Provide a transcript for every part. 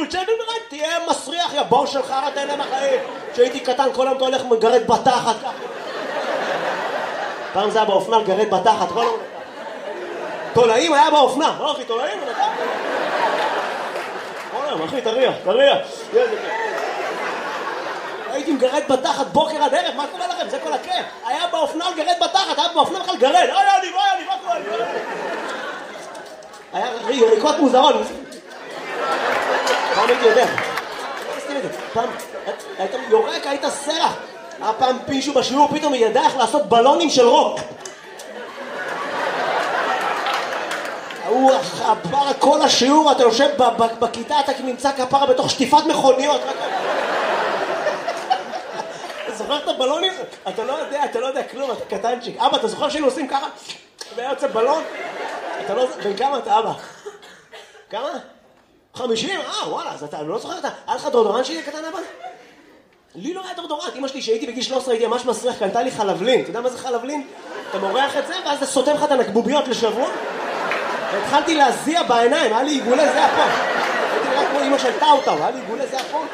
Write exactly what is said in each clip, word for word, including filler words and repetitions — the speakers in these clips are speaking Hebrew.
תצא במראית, תהיה מסריח, יא בור של חרא, תהנה מהחיים. כשהייתי קטן, כל היום אתה הולך מגרד בתחת ככה. פעם זה היה באופנה, גרד בתחת, כל היום... תולעים היה באופנה, לא אחי, תולעים? כל היום, אחי, תריח, תריח. הייתי מגרד בתחת בוקר עד ערב, מה קורה לכם? זה כל הכיף. היה באופנה גרד בתחת, היה באופנה בכלל גרד. אוי, אני, אוי, אני, מה קורה? היה יריקות מוזרות. פעם הייתי יודע. פעם, היית יורק, היית סרח. היה פעם פישו בשיעור, פתאום ידע איך לעשות בלונים של רוק. הוא עבר כל השיעור, אתה יושב בכיתה, אתה נמצא כפרה בתוך שטיפת מכוניות. זוכר את הבלונים? אתה לא יודע, אתה לא יודע כלום, אתה קטנצ'יק. אבא, אתה זוכר שהיינו עושים ככה? והיה יוצא בלון? אתה לא... בן כמה אתה, אבא? כמה? חמישים? אה, וואלה, אז אתה לא זוכר, אתה... היה לך דורדורן שלי קטן, אבא? לי לא היה דורדורן. אמא שלי, שהייתי בגיל שלוש עשרה, הייתי ממש מסריח, קנתה לי חלבלין. אתה יודע מה זה חלבלין? אתה מורח את זה, ואז אתה סותם לך את הנקבוביות לשבוע. והתחלתי להזיע בעיניים, היה לי עיגולי זיע פה. הייתי נראה כמו אמא של טאוטאו, היה לי עיגולי זיע פה.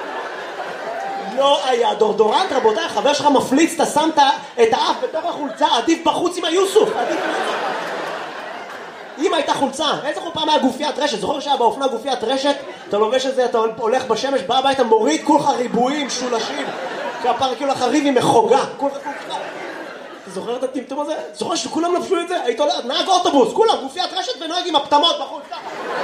לא היה דורדורנט, רבותיי, חבר שלך מפליץ, אתה שמת את האף בתוך החולצה, עדיף בחוץ עם היוסוף, עדיף בחוץ. אם הייתה חולצה, איזה חול פעם היה גופיית רשת, זוכר שהיה באופנה גופיית רשת, אתה לובש את זה, אתה הולך בשמש, בא הביתה, מוריד כולך ריבועים, שולשים, כפר כאילו לך ריב עם מחוגה, כולך כולך. אתה זוכר את הטמטום הזה? זוכר שכולם לבשו את זה? היית הולך, נהג אוטובוס, כולם, גופיית רשת ונוהג עם הפתמות בחוץ, ככה.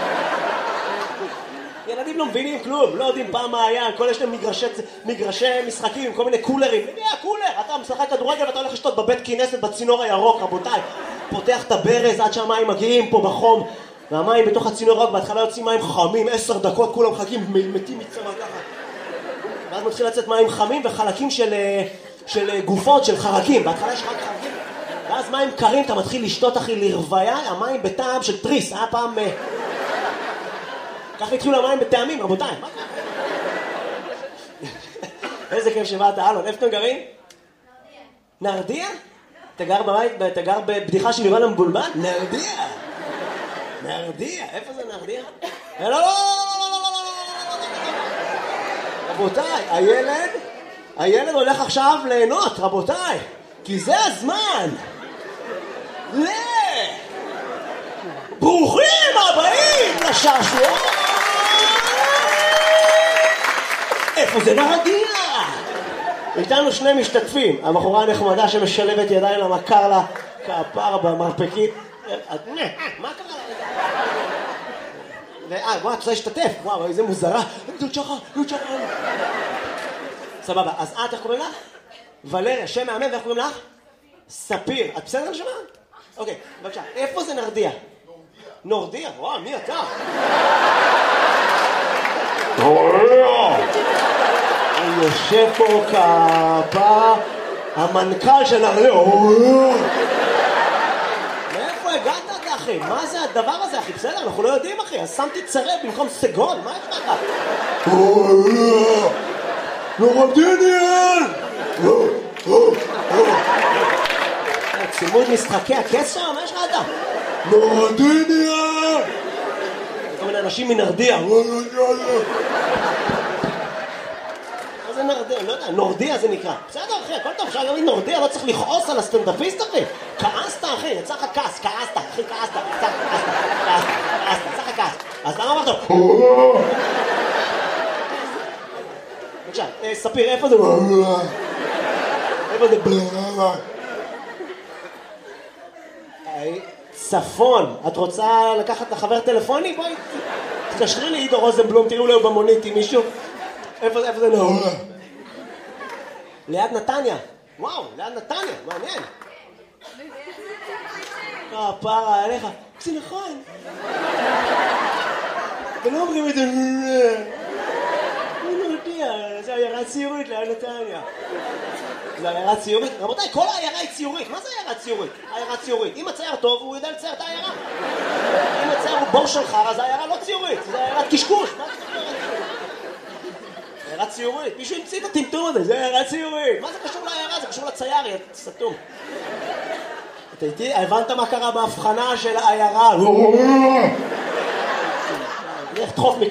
ילדים לא מבינים כלום, לא יודעים פעם מה היה, כל יש להם מגרשי, מגרשי משחקים עם כל מיני קולרים. למי היה קולר? אתה משחק כדורגל ואתה הולך לשתות בבית כנסת בצינור הירוק, רבותיי. פותח את הברז עד שהמים מגיעים פה בחום, והמים בתוך הצינור הירוק, בהתחלה יוצאים מים חמים, עשר דקות, כולם מחכים, מתים מצמא ככה. ואז מתחיל לצאת מים חמים וחלקים של, של גופות, של חרקים. בהתחלה יש רק חרקים, ואז מים קרים, אתה מתחיל לשתות אחי לרוויה, המים בטעם של טריס, היה פעם... ככה התחילו המים בטעמים, רבותיי. מה ככה? איזה כיף שבאת, אלון. איפה אתם גרים? נרדיה. נרדיה? אתה גר בבית, אתה גר בבדיחה של יובל המבולבל? נרדיה. נרדיה. איפה זה נרדיה? לא, לא, לא, לא, לא, לא, לא. רבותיי, הילד, הילד הולך עכשיו ליהנות, רבותיי. כי זה הזמן. ל... ברוכים הבאים לשעשוע. איפה זה נרדיה? איתנו שני משתתפים, הבחורה הנחמדה שמשלבת ידיים למכר לה כפר במרפקית. מה קרה לה? אה, וואו, את רוצה להשתתף? וואו, איזה מוזרה. דוד שחר, דוד שחר. סבבה, אז את, איך קוראים לך? ולריה, שם מאמן, ואיך קוראים לך? ספיר. את בסדר נשמה? אוקיי, בבקשה. איפה זה נרדיה? נורדיה, וואו, מי אתה? הוא יושב פה כפה, המנכ"ל של נרדיה. מאיפה הגעת אתה, אחי? מה זה הדבר הזה, אחי? בסדר, אנחנו לא יודעים, אחי. אז שמתי צרב במקום סגול, מה יש לך? נורדיניאל! צימוד משחקי הכס שם, מה יש לך אתה? נרדיה! כל מיני אנשים מנרדיה. מה זה נרדיה? לא יודע, נורדיה זה נקרא. בסדר אחי, הכל טוב, אפשר להגיד נורדיה, לא צריך לכעוס על הסטנדאפיסט אחי. כעסת אחי, יצא לך כעס, כעסת, אחי כעסת, כעסת, כעסת, כעסת, יצא לך כעס. אז למה אמרת? בבקשה, ספיר, איפה זה? איפה זה? צפון, את רוצה לקחת לחבר טלפוני? בואי, תקשרי לי עידו רוזנבלום, תראו לו במונית עם מישהו. איפה זה, איפה זה נאו? ליד נתניה. וואו, ליד נתניה, מעניין. אה, פרה, עליך. זה נכון. ולא אומרים את זה. אני לא יודע, זה עיירה ציורית ליד נתניה. זה עיירה ציורית? רבותיי, כל העיירה היא ציורית. מה זה עיירה ציורית? עיירה ציורית. אם הצייר טוב, הוא יודע לצייר את העיירה. אם הצייר הוא בור של חרא, זה עיירה לא ציורית. זה עיירת קשקוש. מה זה עיירה ציורית? עיירה ציורית. מישהו המציא את הטמטום הזה. זה עיירה ציורית. מה זה קשור לעיירה? זה קשור לצייר, יא סתום. אתה איתי? הבנת מה קרה בהבחנה של העיירה? לך תחוף